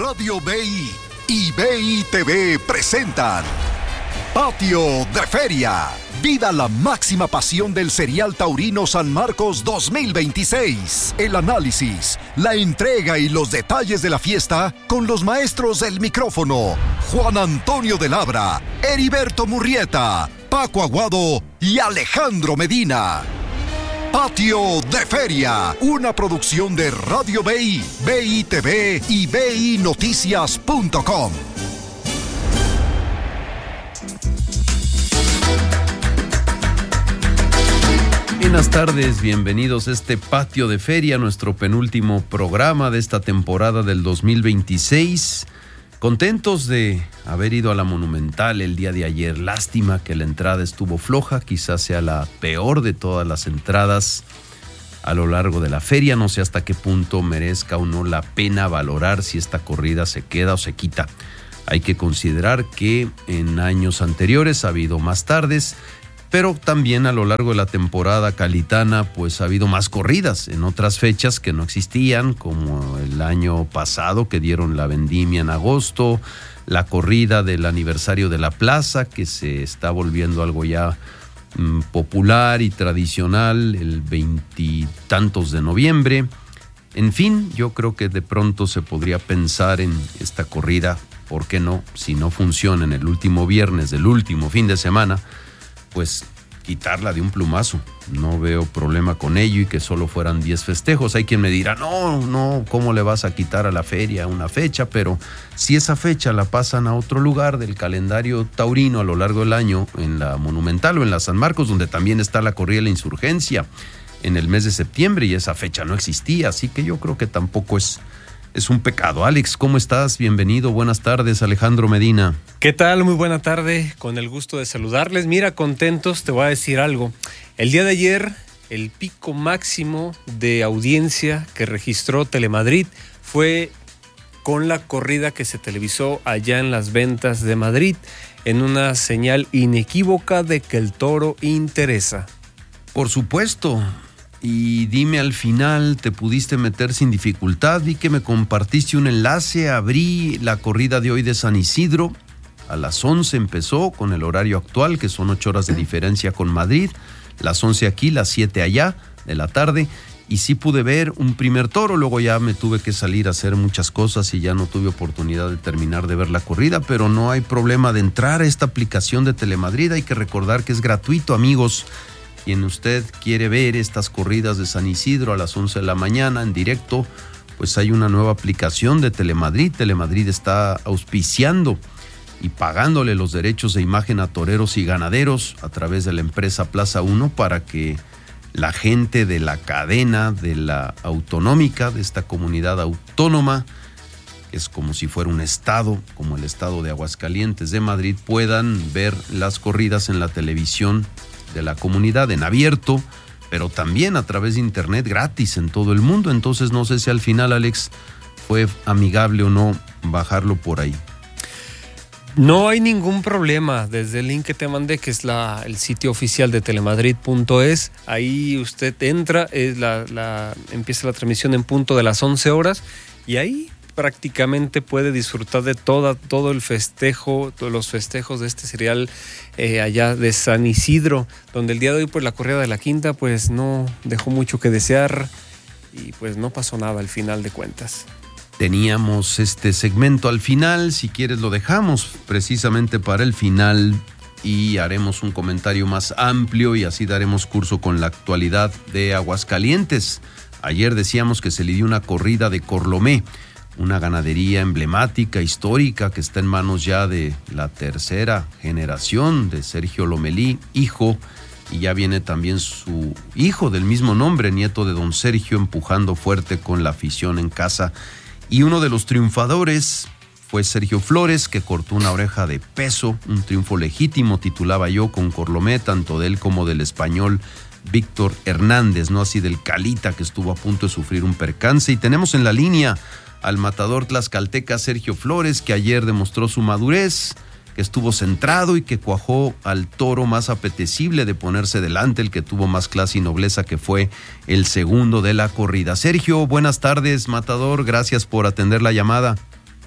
Radio BI y BI TV presentan Patio de Feria. Viva la máxima pasión del Serial Taurino San Marcos 2026. El análisis, la entrega y los detalles de la fiesta con los maestros del micrófono: Juan Antonio de Labra, Heriberto Murrieta, Paco Aguado y Alejandro Medina. Patio de Feria, una producción de Radio BI, BI TV y BINoticias.com. Buenas tardes, bienvenidos a este Patio de Feria, nuestro penúltimo programa de esta temporada del 2026. Contentos de haber ido a la Monumental el día de ayer. Lástima que la entrada estuvo floja, quizás sea la peor de todas las entradas a lo largo de la feria. No sé hasta qué punto merezca o no la pena valorar si esta corrida se queda o se quita. Hay que considerar que en años anteriores ha habido más tardes, pero también a lo largo de la temporada calitana pues ha habido más corridas en otras fechas que no existían, como el año pasado que dieron la vendimia en agosto, la corrida del aniversario de la plaza que se está volviendo algo ya popular y tradicional el 20 tantos de noviembre. En fin, yo creo que de pronto se podría pensar en esta corrida, ¿por qué no? Si no funciona en el último viernes del último fin de semana, pues quitarla de un plumazo. No veo problema con ello y que solo fueran 10 festejos. Hay quien me dirá, no, ¿cómo le vas a quitar a la feria una fecha? Pero si esa fecha la pasan a otro lugar del calendario taurino a lo largo del año, en la Monumental o en la San Marcos, donde también está la corrida de la Insurgencia en el mes de septiembre, y esa fecha no existía, así que yo creo que tampoco es un pecado. Alex, ¿cómo estás? Bienvenido, buenas tardes. Alejandro Medina. ¿Qué tal? Muy buena tarde, con el gusto de saludarles. Mira, contentos, te voy a decir algo. El día de ayer, el pico máximo de audiencia que registró Telemadrid fue con la corrida que se televisó allá en las Ventas de Madrid, en una señal inequívoca de que el toro interesa. Por supuesto. Y dime, al final, ¿te pudiste meter sin dificultad? Vi que me compartiste un enlace, abrí la corrida de hoy de San Isidro. A las 11 empezó con el horario actual, que son 8 horas de diferencia con Madrid. Las 11 aquí, las 7 allá de la tarde. Y sí pude ver un primer toro, luego ya me tuve que salir a hacer muchas cosas y ya no tuve oportunidad de terminar de ver la corrida, pero no hay problema de entrar a esta aplicación de Telemadrid. Hay que recordar que es gratuito, amigos. Quien usted quiere ver estas corridas de San Isidro a las 11 de la mañana en directo, pues hay una nueva aplicación de Telemadrid. Telemadrid está auspiciando y pagándole los derechos de imagen a toreros y ganaderos a través de la empresa Plaza 1 para que la gente de la cadena, de la autonómica, de esta comunidad autónoma, que es como si fuera un estado, como el estado de Aguascalientes de Madrid, puedan ver las corridas en la televisión de la comunidad en abierto, pero también a través de internet gratis en todo el mundo. Entonces no sé si al final, Alex, fue amigable o no bajarlo por ahí. No hay ningún problema. Desde el link que te mandé, que es el sitio oficial de telemadrid.es, ahí usted entra, empieza la transmisión en punto de las 11 horas y ahí prácticamente puede disfrutar de todo el festejo, todos los festejos de este serial allá de San Isidro, donde el día de hoy pues la corrida de la quinta pues no dejó mucho que desear y pues no pasó nada al final de cuentas. Teníamos este segmento al final, si quieres lo dejamos precisamente para el final y haremos un comentario más amplio y así daremos curso con la actualidad de Aguascalientes. Ayer decíamos que se le dio una corrida de Corlomé, una ganadería emblemática, histórica, que está en manos ya de la tercera generación de Sergio Lomelí, hijo, y ya viene también su hijo del mismo nombre, nieto de don Sergio, empujando fuerte con la afición en casa. Y uno de los triunfadores fue Sergio Flores, que cortó una oreja de peso, un triunfo legítimo, titulaba yo, con Corlomé, tanto de él como del español Víctor Hernández, no así del Calita, que estuvo a punto de sufrir un percance. Y tenemos en la línea al matador tlaxcalteca Sergio Flores, que ayer demostró su madurez, que estuvo centrado y que cuajó al toro más apetecible de ponerse delante, el que tuvo más clase y nobleza, que fue el segundo de la corrida. Sergio, buenas tardes, matador, gracias por atender la llamada.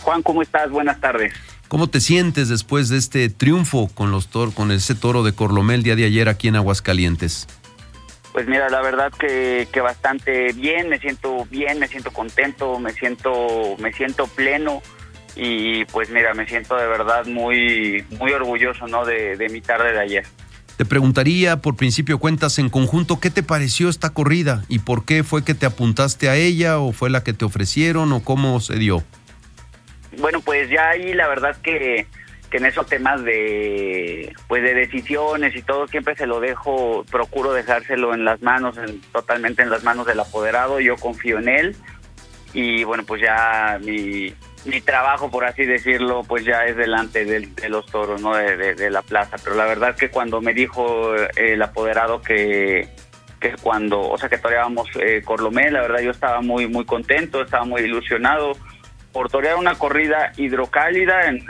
Juan, ¿cómo estás? Buenas tardes. ¿Cómo te sientes después de este triunfo con ese toro de Corlomé el día de ayer aquí en Aguascalientes? Pues mira, la verdad que bastante bien, me siento contento, me siento pleno y pues mira, me siento de verdad muy orgulloso, ¿no? de mi tarde de ayer. Te preguntaría, por principio cuentas en conjunto, ¿qué te pareció esta corrida? ¿Y por qué fue que te apuntaste a ella o fue la que te ofrecieron o cómo se dio? Bueno, pues ya ahí la verdad que en esos temas de decisiones y todo siempre se lo dejo, procuro dejárselo en las manos, totalmente en las manos del apoderado. Yo confío en él y bueno, pues ya mi trabajo, por así decirlo, pues ya es delante de los toros, ¿no? de la plaza. Pero la verdad que cuando me dijo el apoderado que toreábamos Corlomé, la verdad yo estaba muy contento, estaba muy ilusionado por torear una corrida hidrocálida en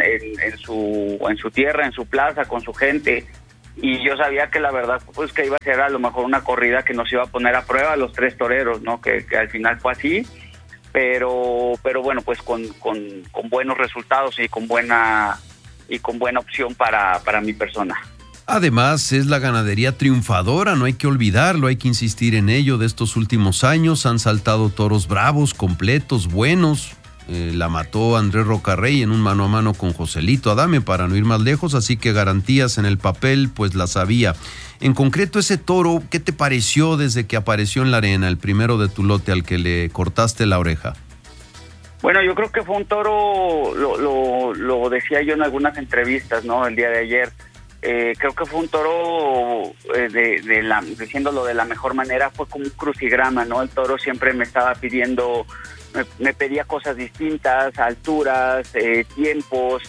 su tierra, en su plaza, con su gente. Y yo sabía que la verdad pues que iba a ser a lo mejor una corrida que nos iba a poner a prueba a los tres toreros, ¿no? Que al final fue así, pero bueno, pues con buenos resultados y con buena opción para mi persona. Además, es la ganadería triunfadora, no hay que olvidarlo, hay que insistir en ello. De estos últimos años han saltado toros bravos, completos, buenos. La mató Andrés Rocarrey en un mano a mano con Joselito Adame, para no ir más lejos, así que garantías en el papel pues las había. En concreto, ese toro, ¿qué te pareció desde que apareció en la arena, el primero de tu lote al que le cortaste la oreja? Bueno, yo creo que fue un toro, lo decía yo en algunas entrevistas, ¿no? El día de ayer. Creo que fue un toro, diciéndolo de la mejor manera, fue como un crucigrama, ¿no? El toro siempre me estaba pidiendo, me pedía cosas distintas, alturas, tiempos,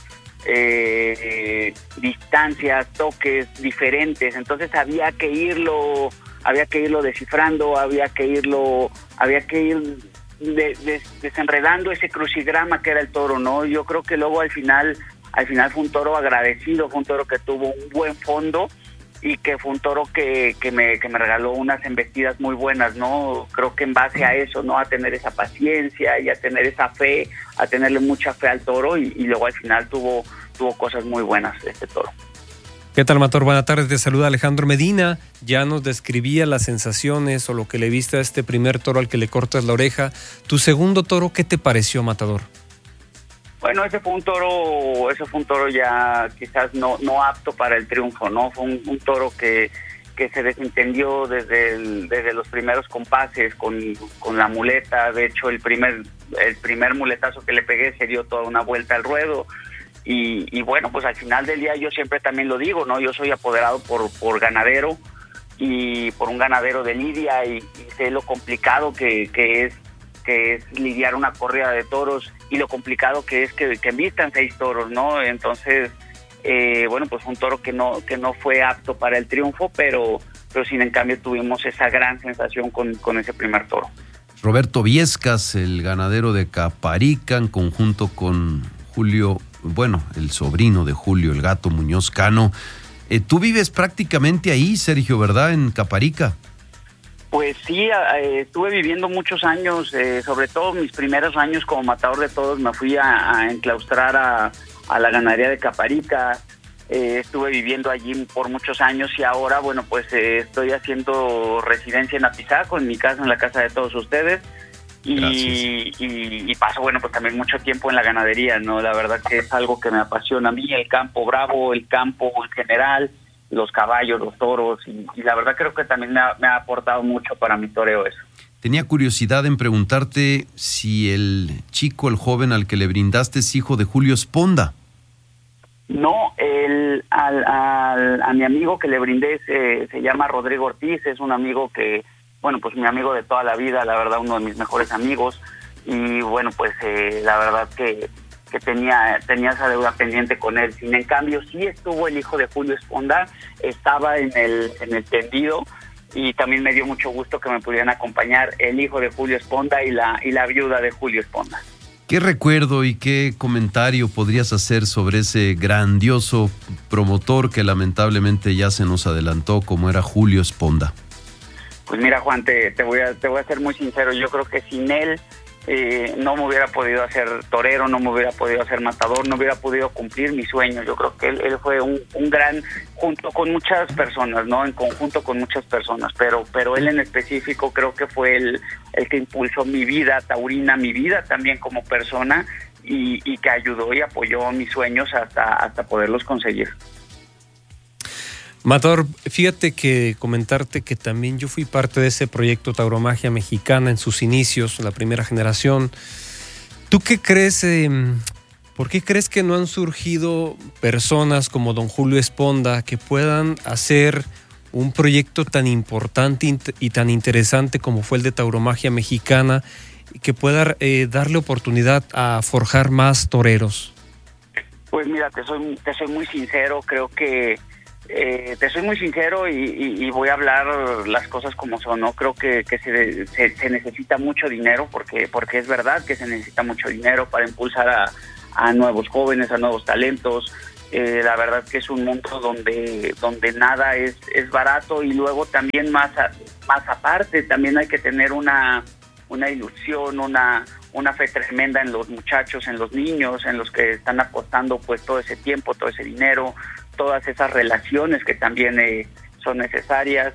distancias, toques diferentes. Entonces había que irlo descifrando, había que ir desenredando ese crucigrama que era el toro, ¿no? Yo creo que luego al final fue un toro agradecido, fue un toro que tuvo un buen fondo y que fue un toro que me regaló unas embestidas muy buenas, ¿no? Creo que en base a eso, ¿no? A tener esa paciencia y a tener esa fe, a tenerle mucha fe al toro y luego al final tuvo cosas muy buenas este toro. ¿Qué tal, Matador? Buenas tardes, te saluda Alejandro Medina. Ya nos describía las sensaciones o lo que le viste a este primer toro al que le cortas la oreja. ¿Tu segundo toro qué te pareció, Matador? Bueno, ese fue un toro ya quizás no apto para el triunfo, ¿no? Fue un toro que se desentendió desde los primeros compases con la muleta. De hecho, el primer muletazo que le pegué se dio toda una vuelta al ruedo. Y bueno, pues al final del día yo siempre también lo digo, ¿no? Yo soy apoderado por ganadero y por un ganadero de lidia y sé lo complicado que es lidiar una corrida de toros y lo complicado que es que vistan 6 toros, ¿no? Entonces, bueno, pues un toro que no fue apto para el triunfo, pero sin en cambio tuvimos esa gran sensación con ese primer toro. Roberto Viescas, el ganadero de Caparica, en conjunto con Julio, bueno, el sobrino de Julio, el Gato Muñoz Cano. Tú vives prácticamente ahí, Sergio, ¿verdad? En Caparica. Pues sí, estuve viviendo muchos años, sobre todo mis primeros años como matador de toros, me fui a enclaustrar a la ganadería de Caparica, estuve viviendo allí por muchos años y ahora, bueno, pues estoy haciendo residencia en Apizaco, en mi casa, en la casa de todos ustedes, y paso, bueno, pues también mucho tiempo en la ganadería, ¿no? La verdad que es algo que me apasiona a mí, el campo bravo, el campo en general, los caballos, los toros, y la verdad creo que también me ha aportado mucho para mi toreo eso. Tenía curiosidad en preguntarte si el joven al que le brindaste es hijo de Julio Esponda. No, a mi amigo que le brindé se llama Rodrigo Ortiz, es un amigo que, bueno, pues mi amigo de toda la vida, la verdad uno de mis mejores amigos, y bueno, pues la verdad que tenía esa deuda pendiente con él. Sin en cambio, sí estuvo el hijo de Julio Esponda, estaba en el tendido y también me dio mucho gusto que me pudieran acompañar el hijo de Julio Esponda y la viuda de Julio Esponda. ¿Qué recuerdo y qué comentario podrías hacer sobre ese grandioso promotor que lamentablemente ya se nos adelantó, como era Julio Esponda? Pues mira, Juan, te voy a ser muy sincero. Yo creo que sin él no me hubiera podido hacer torero, no me hubiera podido hacer matador, no hubiera podido cumplir mis sueños. Yo creo que él fue un gran, junto con muchas personas, ¿no? En conjunto con muchas personas, pero él en específico creo que fue el que impulsó mi vida taurina, mi vida también como persona, y que ayudó y apoyó mis sueños hasta poderlos conseguir. Matador, fíjate que comentarte que también yo fui parte de ese proyecto Tauromagia Mexicana en sus inicios, la primera generación. ¿Tú qué crees? ¿Por qué crees que no han surgido personas como don Julio Esponda que puedan hacer un proyecto tan importante y tan interesante como fue el de Tauromagia Mexicana, y que pueda darle oportunidad a forjar más toreros? Pues mira, te soy muy sincero, creo que te soy muy sincero y voy a hablar las cosas como son, ¿no? Creo que se necesita mucho dinero, porque es verdad que se necesita mucho dinero para impulsar a nuevos jóvenes, a nuevos talentos. La verdad que es un mundo donde nada es barato, y luego también más aparte también hay que tener una ilusión, una fe tremenda en los muchachos, en los niños, en los que están apostando pues todo ese tiempo, todo ese dinero, todas esas relaciones que también son necesarias.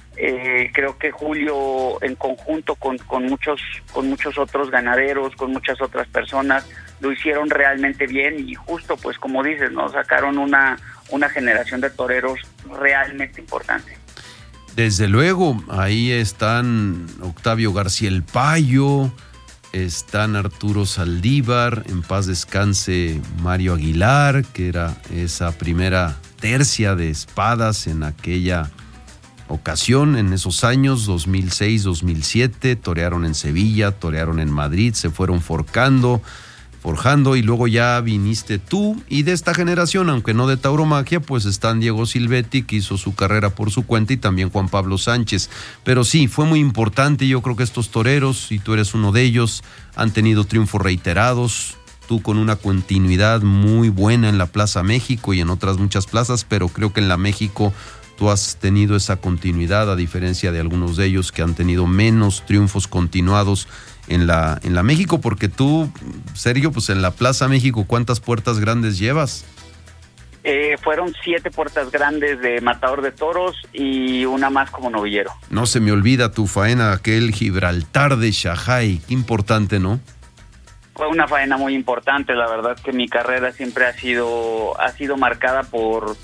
Creo que Julio, en conjunto con muchos otros ganaderos, con muchas otras personas, lo hicieron realmente bien, y justo pues como dices, ¿no? Sacaron una generación de toreros realmente importante. Desde luego, ahí están Octavio García el Payo, están Arturo Saldívar, en paz descanse Mario Aguilar, que era esa primera tercia de espadas en aquella ocasión, en esos años, 2006, 2007, torearon en Sevilla, torearon en Madrid, se fueron forjando, y luego ya viniste tú, y de esta generación, aunque no de tauromaquia, pues están Diego Silvetti, que hizo su carrera por su cuenta, y también Juan Pablo Sánchez. Pero sí, fue muy importante. Yo creo que estos toreros, y tú eres uno de ellos, han tenido triunfos reiterados, tú con una continuidad muy buena en la Plaza México y en otras muchas plazas, pero creo que en la México tú has tenido esa continuidad, a diferencia de algunos de ellos que han tenido menos triunfos continuados en la México, porque tú, Sergio, pues en la Plaza México, ¿cuántas puertas grandes llevas? Fueron 7 puertas grandes de matador de toros y una más como novillero. No se me olvida tu faena, aquel Gibraltar de Shanghái, qué importante, ¿no? Fue una faena muy importante, la verdad que mi carrera siempre ha sido marcada por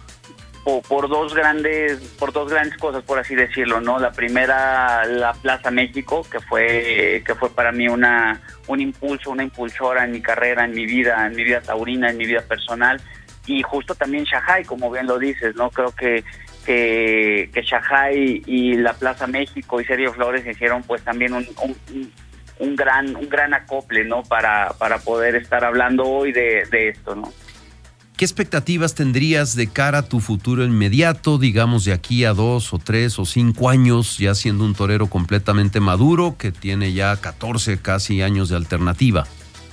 dos grandes cosas, por así decirlo, ¿no? La primera, la Plaza México, que fue para mí un impulso, una impulsora en mi carrera, en mi vida taurina, en mi vida personal, y justo también Shanghái, como bien lo dices, ¿no? Creo que Shanghái y la Plaza México y Sergio Flores hicieron pues también un gran acople, ¿no? Para poder estar hablando hoy de esto, ¿no? ¿Qué expectativas tendrías de cara a tu futuro inmediato, digamos de aquí a 2 o 3 o 5 años, ya siendo un torero completamente maduro, que tiene ya 14 casi años de alternativa?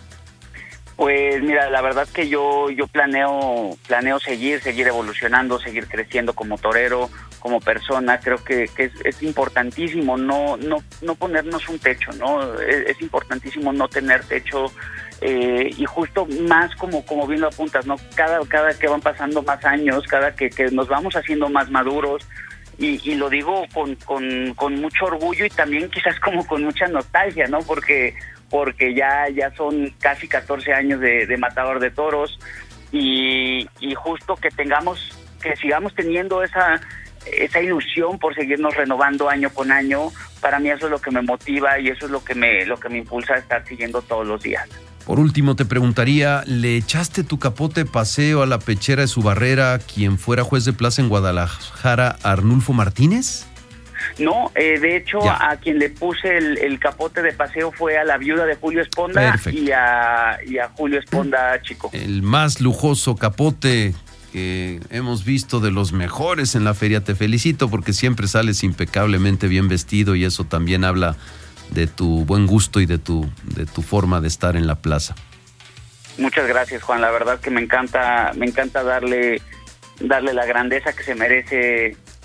Pues mira, la verdad que yo planeo seguir evolucionando, seguir creciendo como torero, como persona. Creo que es importantísimo no ponernos un techo, ¿no? Es importantísimo no tener techo. Y justo más como bien lo apuntas, ¿no? Cada que van pasando más años, cada que nos vamos haciendo más maduros, y lo digo con mucho orgullo y también quizás como con mucha nostalgia, ¿no? Porque ya son casi 14 años de matador de toros, y justo que sigamos teniendo esa ilusión por seguirnos renovando año con año. Para mí eso es lo que me motiva y eso es lo que me impulsa a estar siguiendo todos los días. Por último, te preguntaría, ¿le echaste tu capote paseo a la pechera de su barrera, quien fuera juez de plaza en Guadalajara, Arnulfo Martínez? No, de hecho, ya. A quien le puse el capote de paseo fue a la viuda de Julio Esponda. Perfecto. y a Julio Esponda chico. El más lujoso capote que hemos visto, de los mejores en la feria. Te felicito porque siempre sales impecablemente bien vestido, y eso también habla de tu buen gusto y de tu forma de estar en la plaza. Muchas gracias, Juan. La verdad que me encanta darle la grandeza que se merece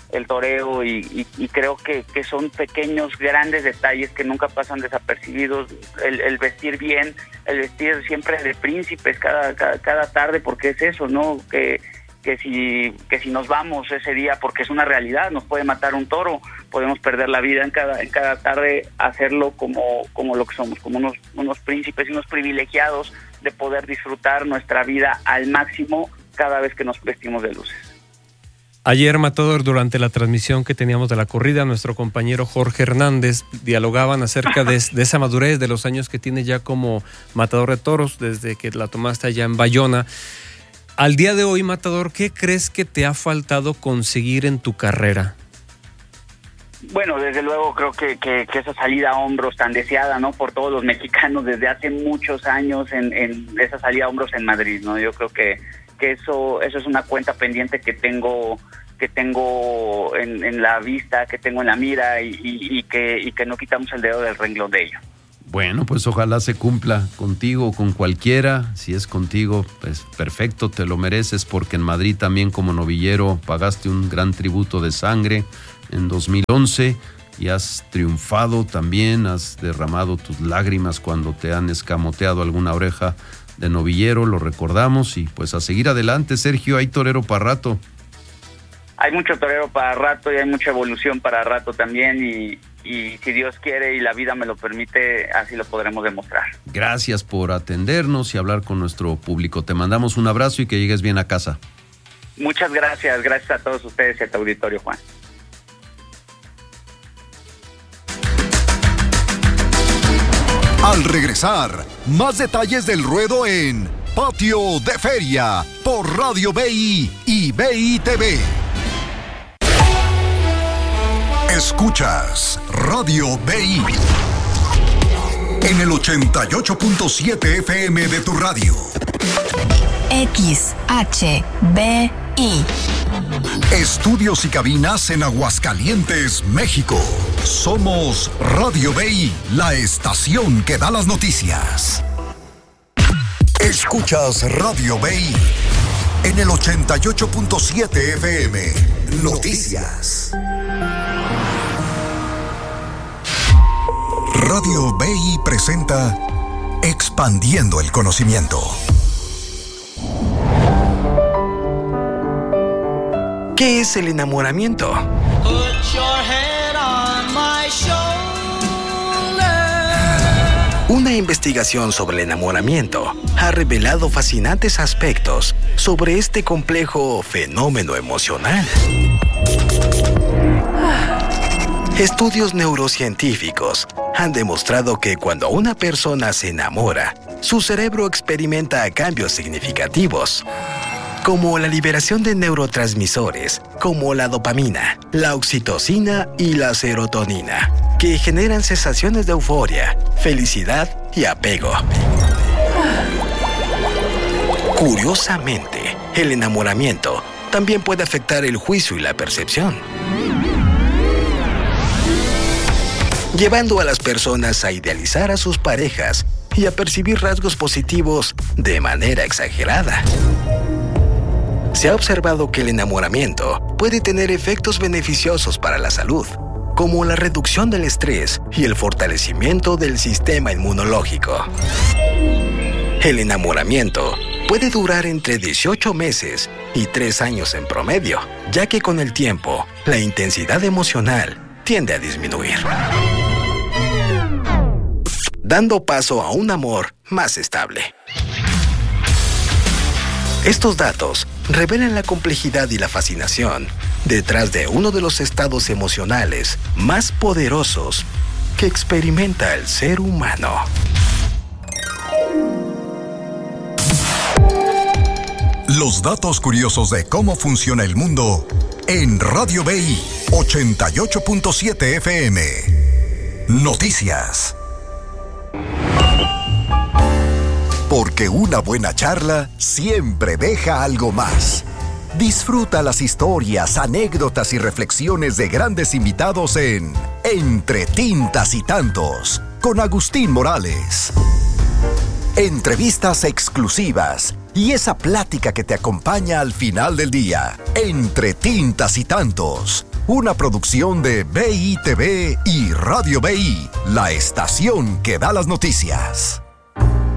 el toreo, y creo que son pequeños, grandes detalles que nunca pasan desapercibidos. El vestir bien, el vestir siempre de príncipes cada tarde, porque es eso, ¿no? Que si nos vamos ese día, porque es una realidad, nos puede matar un toro, podemos perder la vida en cada tarde, hacerlo como lo que somos, como unos príncipes y unos privilegiados de poder disfrutar nuestra vida al máximo cada vez que nos vestimos de luces. Ayer, Matador, durante la transmisión que teníamos de la corrida, nuestro compañero Jorge Hernández dialogaban acerca de esa madurez, de los años que tiene ya como matador de toros, desde que la tomaste allá en Bayona. Al día de hoy, Matador, ¿qué crees que te ha faltado conseguir en tu carrera? Bueno, desde luego creo que esa salida a hombros tan deseada, ¿no?, por todos los mexicanos desde hace muchos años, en esa salida a hombros en Madrid, ¿no? Yo creo que eso es una cuenta pendiente que tengo en la vista, que tengo en la mira, y que no quitamos el dedo del renglón de ello. Bueno, pues ojalá se cumpla contigo o con cualquiera. Si es contigo, pues perfecto, te lo mereces, porque en Madrid también como novillero pagaste un gran tributo de sangre en 2011 y has triunfado también, has derramado tus lágrimas cuando te han escamoteado alguna oreja de novillero, lo recordamos, y pues a seguir adelante, Sergio, hay torero para rato. Hay mucho torero para rato y hay mucha evolución para rato también, y si Dios quiere y la vida me lo permite, así lo podremos demostrar. Gracias por atendernos y hablar con nuestro público. Te mandamos un abrazo y que llegues bien a casa. Muchas gracias a todos ustedes y a tu auditorio, Juan. Al regresar, más detalles del ruedo en Patio de Feria por Radio BI y BI TV. Escuchas Radio BI en el 88.7 FM de tu radio. XHBI. Estudios y cabinas en Aguascalientes, México. Somos Radio BI, la estación que da las noticias. Escuchas Radio BI en el 88.7 FM. Noticias. Radio BI presenta Expandiendo el Conocimiento. ¿Qué es el enamoramiento? Una investigación sobre el enamoramiento ha revelado fascinantes aspectos sobre este complejo fenómeno emocional. Estudios neurocientíficos han demostrado que cuando una persona se enamora, su cerebro experimenta cambios significativos, como la liberación de neurotransmisores, como la dopamina, la oxitocina y la serotonina, que generan sensaciones de euforia, felicidad y apego. Curiosamente, el enamoramiento también puede afectar el juicio y la percepción, llevando a las personas a idealizar a sus parejas y a percibir rasgos positivos de manera exagerada. Se ha observado que el enamoramiento puede tener efectos beneficiosos para la salud, como la reducción del estrés y el fortalecimiento del sistema inmunológico. El enamoramiento puede durar entre 18 meses y 3 años en promedio, ya que con el tiempo, la intensidad emocional tiende a disminuir, dando paso a un amor más estable. Estos datos revelan la complejidad y la fascinación detrás de uno de los estados emocionales más poderosos que experimenta el ser humano. Los datos curiosos de cómo funciona el mundo en Radio BI 88.7 FM. Noticias. Porque una buena charla siempre deja algo más. Disfruta las historias, anécdotas y reflexiones de grandes invitados en Entre Tintas y Tantos, con Agustín Morales. Entrevistas exclusivas y esa plática que te acompaña al final del día. Entre Tintas y Tantos, una producción de BITV y Radio BI, la estación que da las noticias.